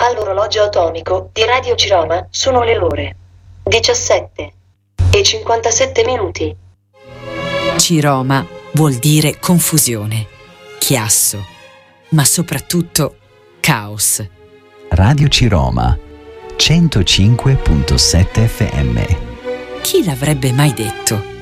All'orologio atomico di Radio Ciroma sono le ore 17:57. Ciroma vuol dire confusione, chiasso, ma soprattutto caos. Radio Ciroma 105.7 FM. Chi l'avrebbe mai detto?